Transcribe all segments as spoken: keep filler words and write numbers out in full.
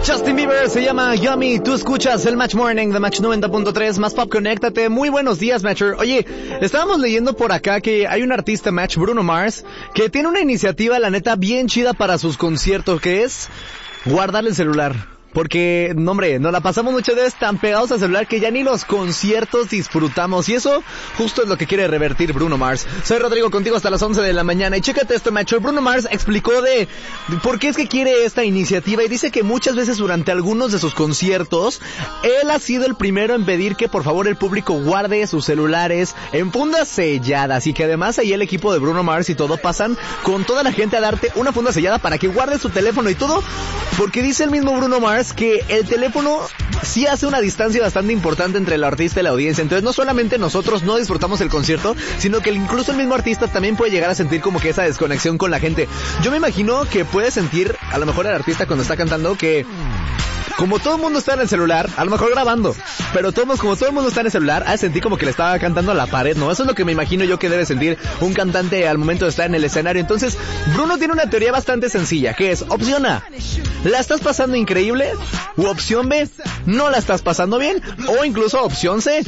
Justin Bieber se llama Yummy. Tú escuchas el Match Morning de Match noventa punto tres. Más Pop, conéctate. Muy buenos días, Matcher. Oye, estábamos leyendo por acá que hay un artista, Match, Bruno Mars, que tiene una iniciativa, la neta, bien chida para sus conciertos, que es guardar el celular. Porque, no hombre, nos la pasamos muchas veces tan pegados al celular que ya ni los conciertos disfrutamos. Y eso justo es lo que quiere revertir Bruno Mars. Soy Rodrigo, contigo hasta las once de la mañana. Y chécate esto, macho. Bruno Mars explicó de por qué es que quiere esta iniciativa. Y dice que muchas veces durante algunos de sus conciertos, él ha sido el primero en pedir que por favor el público guarde sus celulares en fundas selladas. Y que además ahí el equipo de Bruno Mars y todo pasan con toda la gente a darte una funda sellada para que guarde su teléfono y todo. Porque dice el mismo Bruno Mars que el teléfono sí hace una distancia bastante importante entre el artista y la audiencia. Entonces no solamente nosotros no disfrutamos el concierto, sino que incluso el mismo artista también puede llegar a sentir como que esa desconexión con la gente. Yo me imagino que puede sentir a lo mejor el artista cuando está cantando que como todo el mundo está en el celular, a lo mejor grabando, pero todos, como todo el mundo está en el celular, ha de sentir como que le estaba cantando a la pared, ¿no? Eso es lo que me imagino yo que debe sentir un cantante al momento de estar en el escenario. Entonces, Bruno tiene una teoría bastante sencilla, que es, opción A, ¿la estás pasando increíble? U opción B, ¿no la estás pasando bien? O incluso opción C,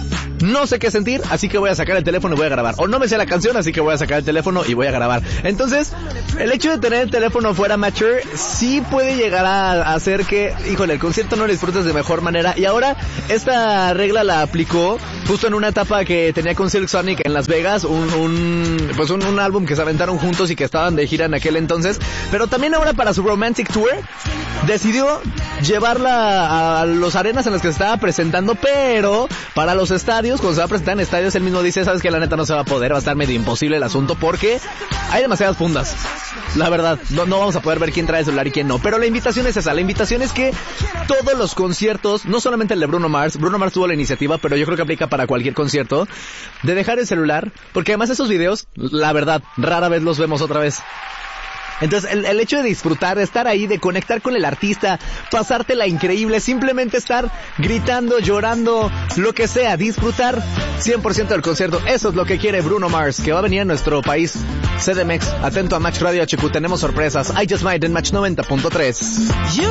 no sé qué sentir, así que voy a sacar el teléfono y voy a grabar. O no me sé la canción, así que voy a sacar el teléfono y voy a grabar. Entonces, el hecho de tener el teléfono fuera, Matcher, sí puede llegar a hacer que, híjole, el concierto no lo disfrutes de mejor manera. Y ahora, esta regla la aplicó justo en una etapa que tenía con Silk Sonic en Las Vegas, un, un pues un, un álbum que se aventaron juntos y que estaban de gira en aquel entonces. Pero también ahora para su Romantic Tour, decidió llevarla a los arenas en las que se estaba presentando, pero para los estadios, cuando se va a presentar en estadios, él mismo dice, sabes que la neta no se va a poder, va a estar medio imposible el asunto porque hay demasiadas fundas. La verdad, no, no vamos a poder ver quién trae el celular y quién no. Pero la invitación es esa, la invitación es que todos los conciertos, no solamente el de Bruno Mars, Bruno Mars tuvo la iniciativa, pero yo creo que aplica para cualquier concierto, de dejar el celular, porque además esos videos, la verdad, rara vez los vemos otra vez. Entonces, el, el hecho de disfrutar, de estar ahí, de conectar con el artista, pasártela increíble, simplemente estar gritando, llorando, lo que sea, disfrutar cien por ciento del concierto. Eso es lo que quiere Bruno Mars, que va a venir a nuestro país. C D M X, atento a Match Radio H Q, tenemos sorpresas. I Just Might en Match noventa punto tres.